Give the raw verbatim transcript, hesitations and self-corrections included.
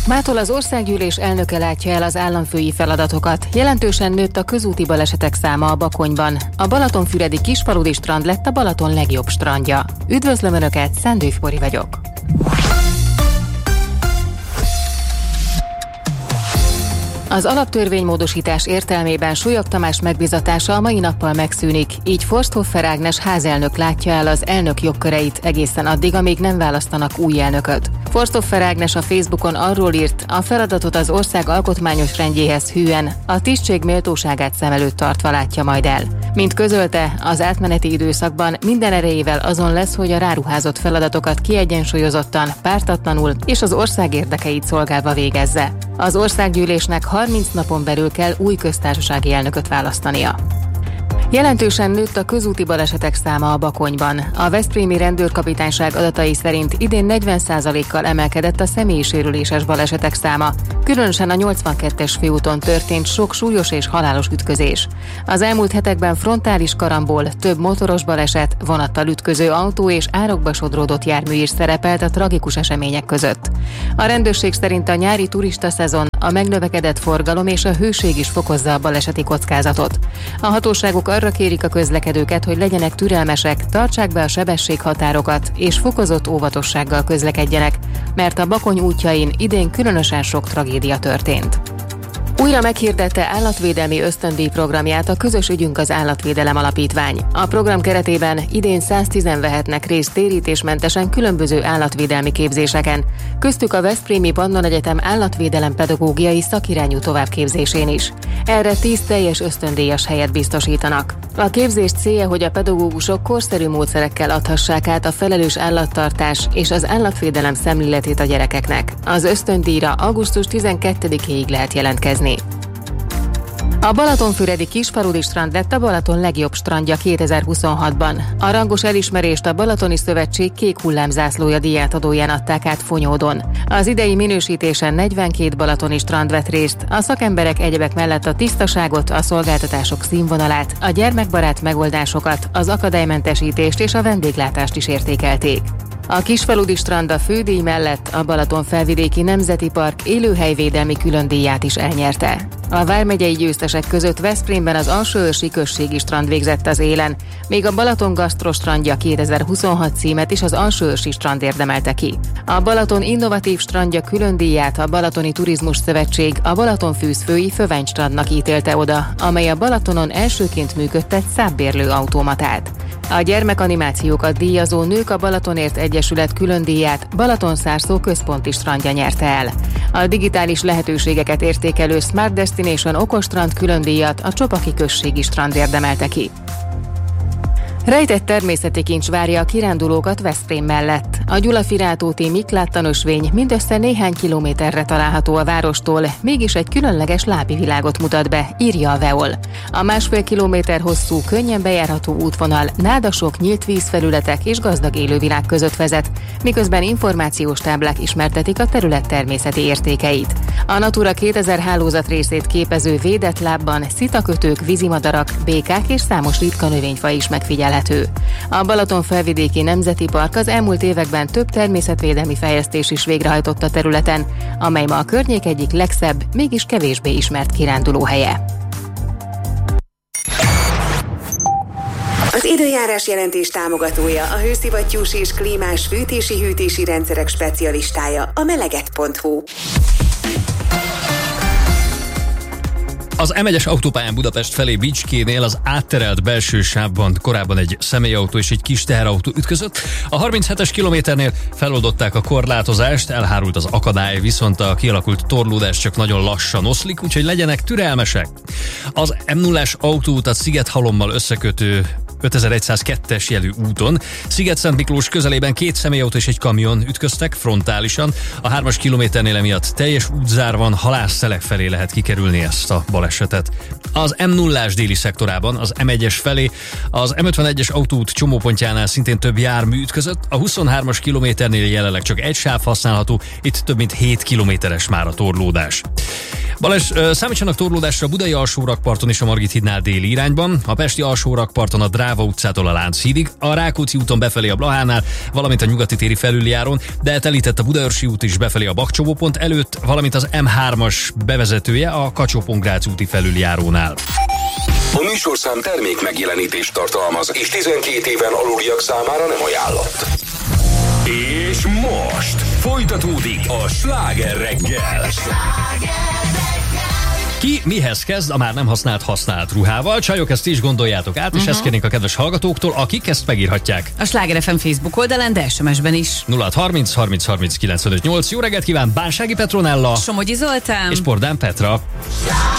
Mától az országgyűlés elnöke látja el az államfői feladatokat. Jelentősen nőtt a közúti balesetek száma a Bakonyban. A balatonfüredi Kisfaludy strand lett a Balaton legjobb strandja. Üdvözlöm Önöket, Szendőf Bori vagyok. Az alaptörvénymódosítás értelmében Súlyog Tamás megbízatása a mai nappal megszűnik, így Forsthoffer Ágnes házelnök látja el az elnök jogköreit egészen addig, amíg nem választanak új elnököt. Forsthoffer Ágnes a Facebookon arról írt, a feladatot az ország alkotmányos rendjéhez hűen, a tisztség méltóságát szem előtt tartva látja majd el. Mint közölte, az átmeneti időszakban minden erejével azon lesz, hogy a ráruházott feladatokat kiegyensúlyozottan, pártatlanul és az ország érdekeit szolgálva végezze. Az országgyűlésnek harminc napon belül kell új köztársasági elnököt választania. Jelentősen nőtt a közúti balesetek száma a Bakonyban. A veszprémi rendőrkapitányság adatai szerint idén negyven százalékkal emelkedett a személyisérüléses balesetek száma. Különösen a nyolcvankettes főúton történt sok súlyos és halálos ütközés. Az elmúlt hetekben frontális karambol, több motoros baleset, vonattal ütköző autó és árokba sodródott jármű is szerepelt a tragikus események között. A rendőrség szerint a nyári turista szezon, a megnövekedett forgalom és a hőség is fokozza a baleseti kockázatot. A hatóságok arra kérik a közlekedőket, hogy legyenek türelmesek, tartsák be a sebességhatárokat és fokozott óvatossággal közlekedjenek, mert a Bakony útjain idén különösen sok tragédia történt. Újra meghirdette állatvédelmi ösztöndíj programját a Közös ügyünk az Állatvédelem Alapítvány. A program keretében idén száztízen vehetnek részt térítésmentesen különböző állatvédelmi képzéseken, köztük a Veszprémi Pannon Egyetem állatvédelem pedagógiai szakirányú továbbképzésén is. Erre tíz teljes ösztöndíjas helyet biztosítanak. A képzés célja, hogy a pedagógusok korszerű módszerekkel adhassák át a felelős állattartás és az állatvédelem szemléletét a gyerekeknek. Az ösztöndíjra augusztus tizenkettedikéig lehet jelentkezni. A balatonfüredi Kisfaludy strand lett a Balaton legjobb strandja kétezer-huszonhatban. A rangos elismerést a Balatoni Szövetség kék hullámzászlója díjátadóján adták át Fonyódon. Az idei minősítésen negyvenkét balatoni strand vett részt, a szakemberek egyebek mellett a tisztaságot, a szolgáltatások színvonalát, a gyermekbarát megoldásokat, az akadálymentesítést és a vendéglátást is értékelték. A Kisfaludy strand a fődíj mellett a Balaton Felvidéki Nemzeti Park élőhelyvédelmi különdíját is elnyerte. A vármegyei győztesek között Veszprémben az Alsóörsi községi strand végzett az élen, még a Balaton Gasztro strandja kétezer-huszonhat címet is az Alsóörsi strand érdemelte ki. A Balaton innovatív strandja különdíját a Balatoni Turizmus Szövetség a Balatonfűzfői Föveny strandnak ítélte oda, amely a Balatonon elsőként működtet szábbérlő automatát. A gyermekanimációkat díjazó Nők a Balatonért Egyesület különdíját Balatonszárszó központi strandja nyerte el. A digitális lehetőségeket értékelő Smart Destination okostrand különdíjat a Csopaki községi strand érdemelte ki. Rejtett természeti kincs várja a kirándulókat Veszprém mellett. A Gyulafiráltóti Miklátta-nösvény mindössze néhány kilométerre található a várostól, mégis egy különleges lápi világot mutat be, írja a Veol. A másfél kilométer hosszú, könnyen bejárható útvonal nádasok, nyílt vízfelületek és gazdag élővilág között vezet, miközben információs táblák ismertetik a terület természeti értékeit. A Natura kétezer hálózat részét képező védett lábban szitakötők, vízimadarak, békák és számos ritka növényfaj is megfigyelhető. A Balaton Felvidéki Nemzeti Park az elmúlt években több természetvédelmi fejlesztés is végrehajtott a területen, amely ma a környék egyik legszebb, mégis kevésbé ismert kirándulóhelye. Az időjárás jelentés támogatója a hőszivattyús és klímás fűtési-hűtési rendszerek specialistája, a meleget pont hu. Az em egyes autópályán Budapest felé Bicskénél az átterelt belső sávban korábban egy személyautó és egy kis teherautó ütközött. A harminchetes kilométernél feloldották a korlátozást, elhárult az akadály, viszont a kialakult torlódás csak nagyon lassan oszlik, úgyhogy legyenek türelmesek. Az em nullás autóutat Szigethalommal összekötő ötezer-egyszázkettes jelű úton Sziget-Szent Miklós közelében két személyautó és egy kamion ütköztek frontálisan. A hármas kilométernél emiatt teljes útzár van, Halászszelek felé lehet kikerülni ezt a balesetet. Az em nullás déli szektorában az em egyes felé az em ötvenegyes autóút csomópontjánál szintén több jármű ütközött. A huszonhármas kilométernél jelenleg csak egy sáv használható, itt több mint hét kilométeres már a torlódás. Balázs, számítsanak torlódásra a budai alsórakparton és a Margit hídnál déli irányban, a pesti alsórakparton a Dráva utcától a Lánchídig, a Rákóczi úton befelé a Blahánál, valamint a Nyugati téri felüljáron, de telített a Budaörsi út is befelé a Bakcsomópont előtt, valamint az em hármas bevezetője a Kacsó-Pongrác úti felüljárónál. A műsorszám termék megjelenítést tartalmaz, és tizenkét éven aluliak számára nem ajánlott. És most folytatódik a Sláger reggel. Ki mihez kezd a már nem használt használt ruhával? Csajok, ezt is gondoljátok át, és uh-huh. ezt kérnénk a kedves hallgatóktól, akik ezt megírhatják. A Sláger ef em Facebook oldalán, de es em es-ben is. nulla harminc harminc harminc kilencvenöt nyolc. Jó reggelt kíván Bánsági Petronella, Somogyi Zoltán és Pordán Petra.